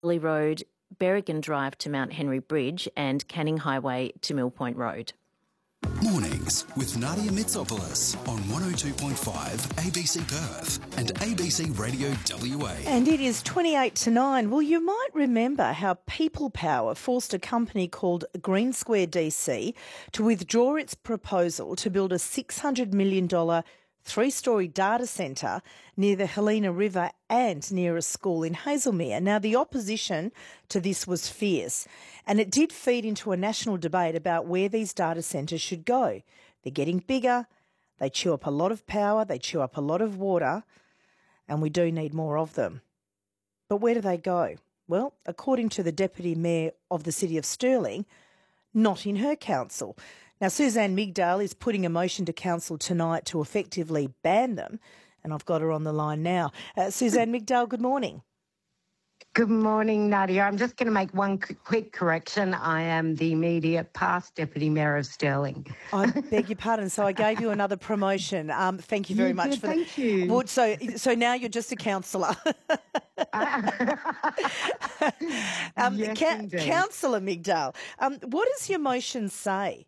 Road, Berrigan Drive to Mount Henry Bridge and Canning Highway to Mill Point Road. Mornings with Nadia Mitsopoulos on 102.5 ABC Perth and ABC Radio WA. And it is 28 to 9. Well, you might remember how People Power forced a company called Green Square DC to withdraw its proposal to build a $600 million three-storey data centre near the Helena River and near a school in Hazelmere. Now, the opposition to this was fierce, and it did feed into a national debate about where these data centres should go. They're getting bigger, they chew up a lot of power, they chew up a lot of water, and we do need more of them. But where do they go? Well, according to the Deputy Mayor of the City of Stirling, not in her council. Now, Suzanne Migdal is putting a motion to council tonight to effectively ban them, and I've got her on the line now. Suzanne Migdal, good morning. Good morning, Nadia. I'm just going to make one quick correction. I am the immediate past Deputy Mayor of Stirling. I beg your pardon. So I gave you another promotion. Thank you very much for that. Thank you. Well, so now you're just a councillor. Yes, Councillor Migdal, what does your motion say?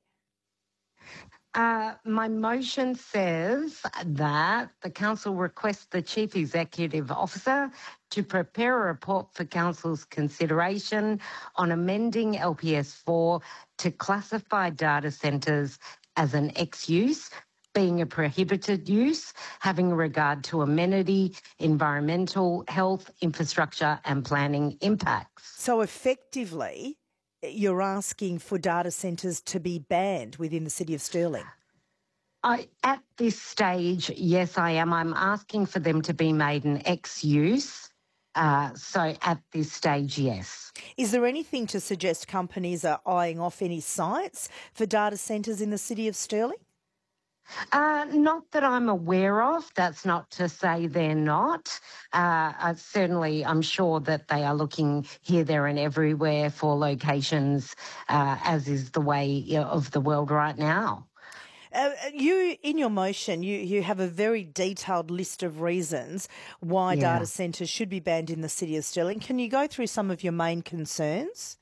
My motion says that the council requests the Chief Executive Officer to prepare a report for council's consideration on amending LPS 4 to classify data centres as an X-use, being a prohibited use, having regard to amenity, environmental, health, infrastructure and planning impacts. So effectively, you're asking for data centres to be banned within the City of Stirling? At this stage, yes, I am. I'm asking for them to be made an X-use. So at this stage, yes. Is there anything to suggest companies are eyeing off any sites for data centres in the City of Stirling? Not that I'm aware of. That's not to say they're not. Certainly, I'm sure that they are looking here, there and everywhere for locations, as is the way of the world right now. You, in your motion, you have a very detailed list of reasons why data centres should be banned in the City of Stirling. Can you go through some of your main concerns?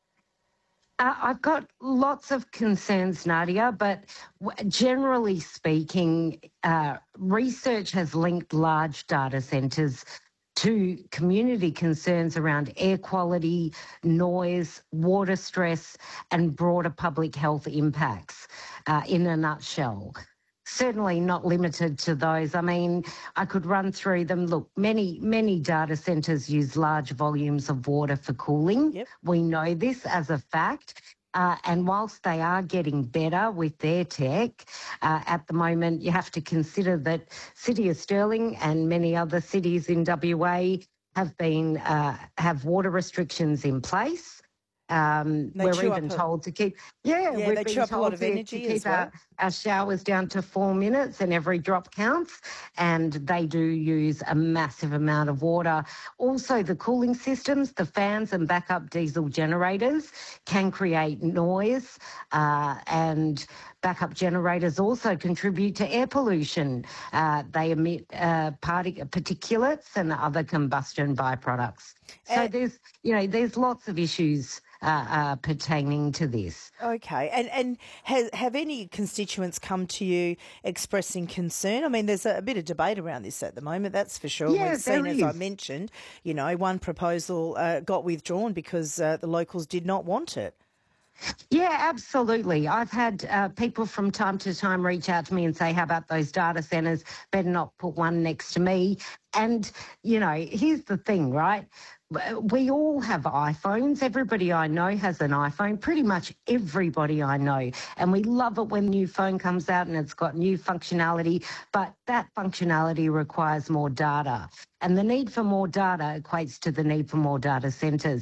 I've got lots of concerns, Nadia, but generally speaking, research has linked large data centres to community concerns around air quality, noise, water stress and broader public health impacts, in a nutshell. Certainly not limited to those. I mean, I could run through them. Look, many data centres use large volumes of water for cooling. Yep. We know this as a fact. And whilst they are getting better with their tech, at the moment you have to consider that City of Stirling and many other cities in WA have water restrictions in place. We're even told to keep, they chew up a lot of energy as well. Our showers down to 4 minutes and every drop counts, and they do use a massive amount of water. Also, the cooling systems, the fans and backup diesel generators can create noise, and backup generators also contribute to air pollution. They emit particulates and other combustion byproducts. So there's lots of issues pertaining to this. Okay. And have any constituents come to you expressing concern? I mean, there's a bit of debate around this at the moment, that's for sure. Yeah, We've seen, as is. I mentioned, one proposal got withdrawn because the locals did not want it. Yeah, absolutely. I've had people from time to time reach out to me and say, how about those data centres? Better not put one next to me. And, here's the thing, right? We all have iPhones. Everybody I know has an iPhone, pretty much everybody I know. And we love it when a new phone comes out and it's got new functionality, but that functionality requires more data. And the need for more data equates to the need for more data centres.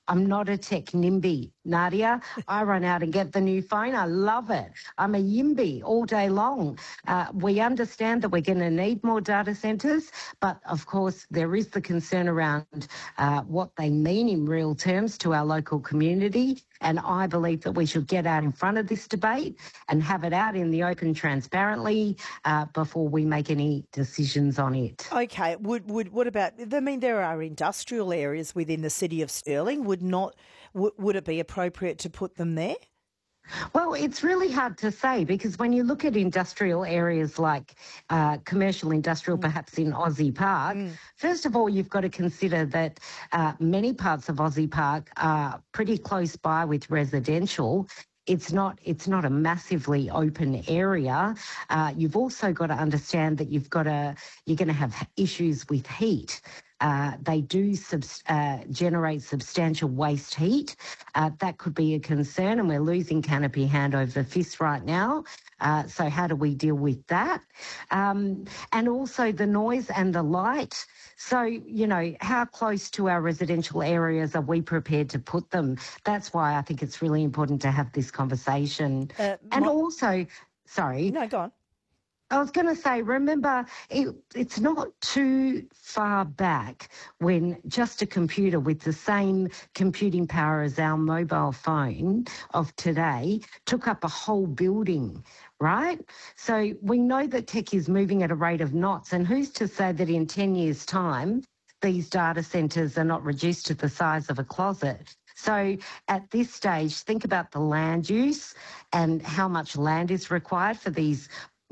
I'm not a tech NIMBY, Nadia. I run out and get the new phone. I love it. I'm a YIMBY all day long. We understand that we're going to need more data centres, but of course there is the concern around what they mean in real terms to our local community. And I believe that we should get out in front of this debate and have it out in the open transparently before we make any decisions on it. Okay. What about? I mean, there are industrial areas within the city of Stirling. Would it be appropriate to put them there? Well, it's really hard to say because when you look at industrial areas like commercial industrial, perhaps in Aussie Park, first of all, you've got to consider that many parts of Aussie Park are pretty close by with residential. It's not a massively open area. You've also got to understand that you're going to have issues with heat. They do generate substantial waste heat. That could be a concern, and we're losing canopy hand over fist right now. So how do we deal with that? And also the noise and the light. So, you know, how close to our residential areas are we prepared to put them? That's why I think it's really important to have this conversation. Also, sorry. No, go on. I was going to say, remember, it's not too far back when just a computer with the same computing power as our mobile phone of today took up a whole building, right? So we know that tech is moving at a rate of knots, and who's to say that in 10 years' time, these data centres are not reduced to the size of a closet? So at this stage, think about the land use and how much land is required for these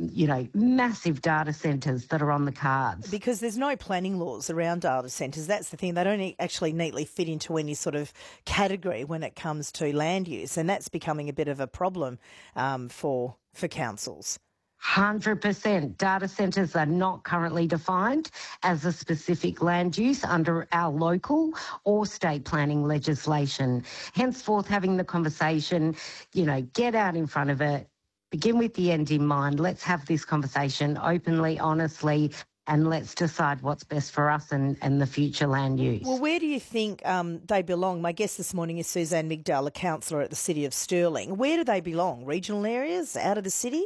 massive data centres that are on the cards. Because there's no planning laws around data centres. That's the thing. They don't actually neatly fit into any sort of category when it comes to land use, and that's becoming a bit of a problem for councils. 100%. Data centres are not currently defined as a specific land use under our local or state planning legislation. Henceforth, having the conversation, get out in front of it. Begin with the end in mind. Let's have this conversation openly, honestly, and let's decide what's best for us and the future land use. Well, where do you think they belong? My guest this morning is Suzanne Migdal, a councillor at the City of Stirling. Where do they belong? Regional areas, out of the city?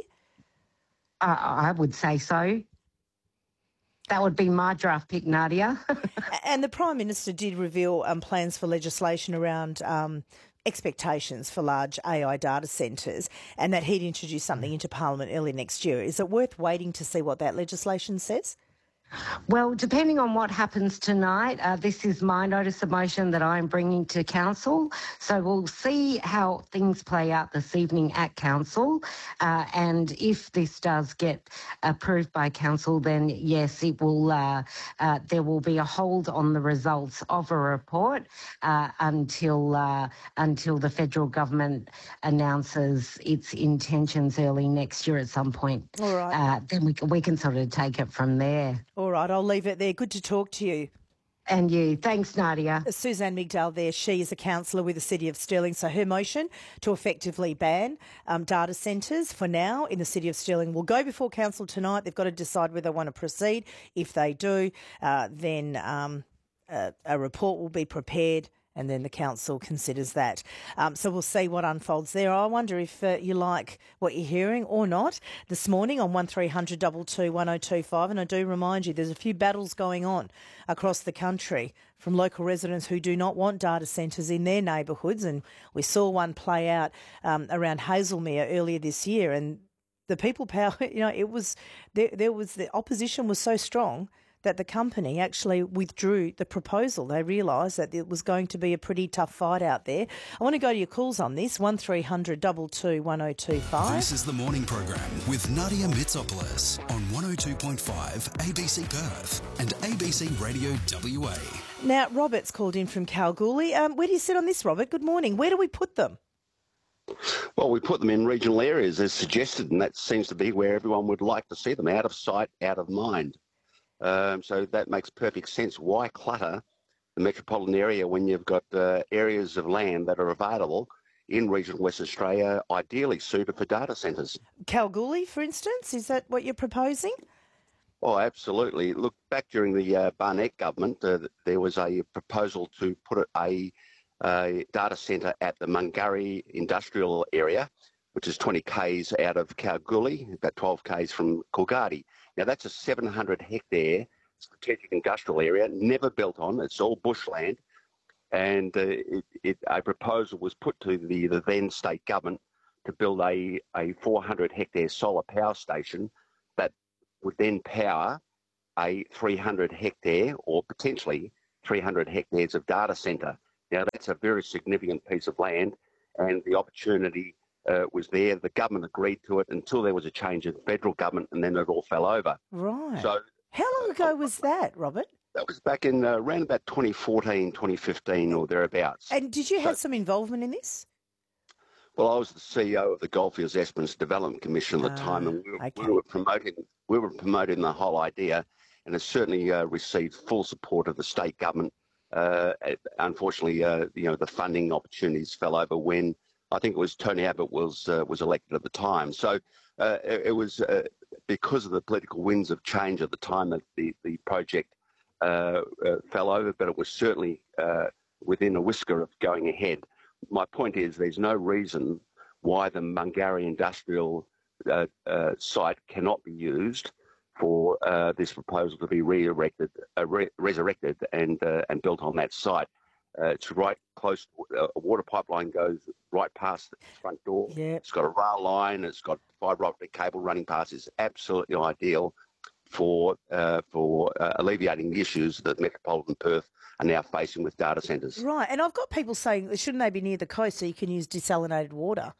I would say so. That would be my draft pick, Nadia. And the Prime Minister did reveal plans for legislation around expectations for large AI data centres, and that he'd introduce something into Parliament early next year. Is it worth waiting to see what that legislation says? Well, depending on what happens tonight, this is my notice of motion that I'm bringing to Council. So we'll see how things play out this evening at Council. And if this does get approved by Council, then yes, it will. There will be a hold on the results of a report until the federal government announces its intentions early next year at some point. All right. Then we can sort of take it from there. All right, I'll leave it there. Good to talk to you. And you. Thanks, Nadia. Suzanne Migdal there. She is a councillor with the City of Stirling. So her motion to effectively ban data centres for now in the City of Stirling will go before Council tonight. They've got to decide whether they want to proceed. If they do, then a report will be prepared, and then the council considers that. So we'll see what unfolds there. I wonder if you like what you're hearing or not this morning on 1300 22 1025. And I do remind you, there's a few battles going on across the country from local residents who do not want data centres in their neighbourhoods. And we saw one play out around Hazelmere earlier this year. And the people power, it was there was the opposition was so strong that the company actually withdrew the proposal. They realised that it was going to be a pretty tough fight out there. I want to go to your calls on this, 1300 22 1025. This is the morning program with Nadia Mitsopoulos on 102.5 ABC Perth and ABC Radio WA. Now, Robert's called in from Kalgoorlie. Where do you sit on this, Robert? Good morning. Where do we put them? Well, we put them in regional areas as suggested, and that seems to be where everyone would like to see them, out of sight, out of mind. So that makes perfect sense. Why clutter the metropolitan area when you've got areas of land that are available in regional West Australia, ideally suited for data centres? Kalgoorlie, for instance, is that what you're proposing? Oh, absolutely. Look, back during the Barnett government, there was a proposal to put a a data centre at the Mungari industrial area, which is 20 k's out of Kalgoorlie, about 12 k's from Coolgardie. Now, that's a 700-hectare strategic industrial area, never built on. It's all bushland. And a proposal was put to the then state government to build a 400-hectare solar power station that would then power a 300-hectare or potentially 300 hectares of data centre. Now, that's a very significant piece of land, and the opportunity was there. The government agreed to it until there was a change in federal government, and then it all fell over. Right. So, how long ago was that, Robert? That was back in around about 2014, 2015 or thereabouts. And did you have some involvement in this? Well, I was the CEO of the Goldfields Esperance Development Commission at the time, and we were promoting the whole idea, and it certainly received full support of the state government. Unfortunately, the funding opportunities fell over when I think it was Tony Abbott was elected at the time. So it was because of the political winds of change at the time that the project fell over, but it was certainly within a whisker of going ahead. My point is there's no reason why the Mungari industrial site cannot be used for this proposal to be resurrected and built on that site. It's right close. A water pipeline goes right past the front door. Yep. It's got a rail line. It's got fibre optic cable running past. It's absolutely ideal for alleviating the issues that metropolitan Perth are now facing with data centres. Right, and I've got people saying, shouldn't they be near the coast so you can use desalinated water?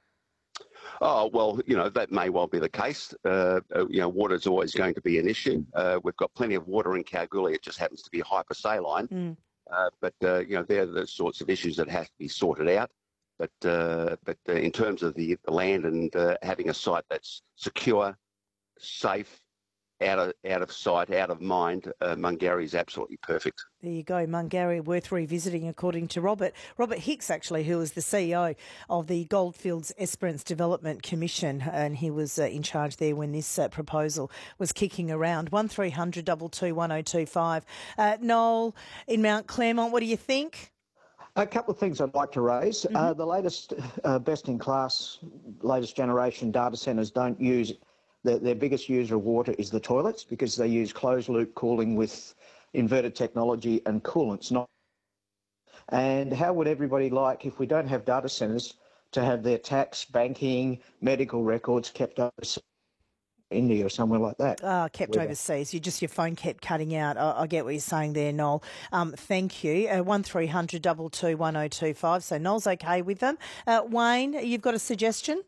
Oh, well, that may well be the case. Water is always going to be an issue. We've got plenty of water in Kalgoorlie. It just happens to be hypersaline. But they're the sorts of issues that have to be sorted out. But in terms of the land and having a site that's secure, safe, out of sight, out of mind, Mungari is absolutely perfect. There you go, Mungari, worth revisiting, according to Robert Hicks, actually, who was the CEO of the Goldfields Esperance Development Commission, and he was in charge there when this proposal was kicking around. 1300 22 1025. Noel in Mount Claremont, what do you think? A couple of things I'd like to raise. The latest best-in-class, latest generation data centres don't use... Their biggest user of water is the toilets because they use closed-loop cooling with inverted technology and coolants. And how would everybody like, if we don't have data centres, to have their tax, banking, medical records kept overseas, India or somewhere like that? Kept overseas. Your phone kept cutting out. I get what you're saying there, Noel. Thank you. 1300 22 1025. So Noel's okay with them. Wayne, you've got a suggestion?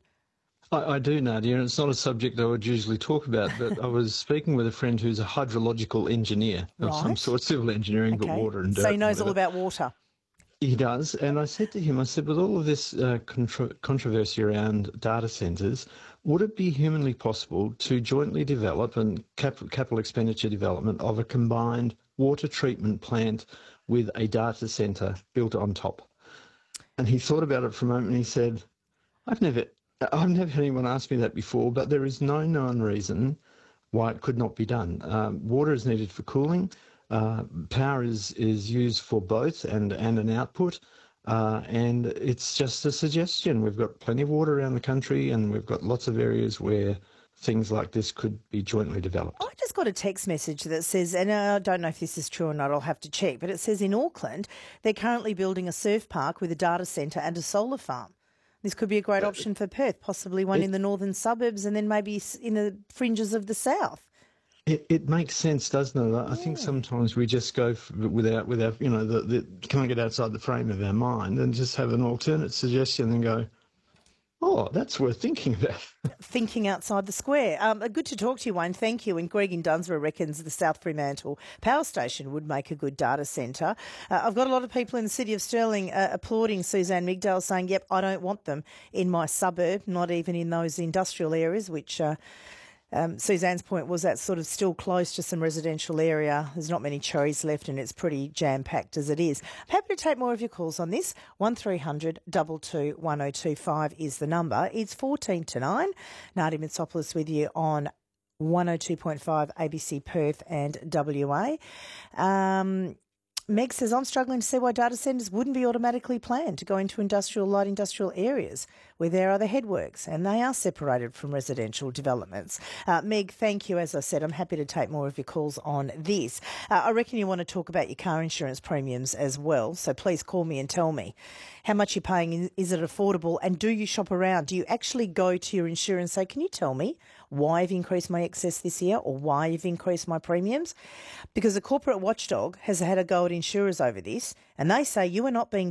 I do, Nadia, and it's not a subject I would usually talk about, but I was speaking with a friend who's a hydrological engineer of some sort, civil engineering, but water and dirt. So he knows all about water. He does, and I said to him, with all of this controversy around data centres, would it be humanly possible to jointly develop and capital expenditure development of a combined water treatment plant with a data centre built on top? And he thought about it for a moment and he said, I've never had anyone ask me that before, but there is no known reason why it could not be done. Water is needed for cooling. Power is used for both and an output. And it's just a suggestion. We've got plenty of water around the country and we've got lots of areas where things like this could be jointly developed. I just got a text message that says, and I don't know if this is true or not, I'll have to check, but it says in Auckland, they're currently building a surf park with a data centre and a solar farm. This could be a great option for Perth, possibly one in the northern suburbs and then maybe in the fringes of the south. It makes sense, doesn't it? I think sometimes we just go without can't get outside the frame of our mind and just have an alternate suggestion and go, oh, that's worth thinking about. Thinking outside the square. Good to talk to you, Wayne. Thank you. And Greg in Dunsborough reckons the South Fremantle Power Station would make a good data centre. I've got a lot of people in the city of Stirling applauding Suzanne Migdale, saying, yep, I don't want them in my suburb, not even in those industrial areas, which... Suzanne's point was that's sort of still close to some residential area. There's not many cherries left and it's pretty jam-packed as it is. I'm happy to take more of your calls on this. 1300 22 1025 is the number. It's 14 to 9. Nadia Mitsopoulos with you on 102.5 ABC Perth and WA. Meg says, I'm struggling to see why data centres wouldn't be automatically planned to go into light industrial areas where there are the headworks and they are separated from residential developments. Meg, thank you. As I said, I'm happy to take more of your calls on this. I reckon you want to talk about your car insurance premiums as well, so please call me and tell me how much you're paying. Is it affordable? And do you shop around? Do you actually go to your insurer and say, can you tell me why I've increased my excess this year or why you've increased my premiums? Because the corporate watchdog has had a go at insurers over this, and they say you are not being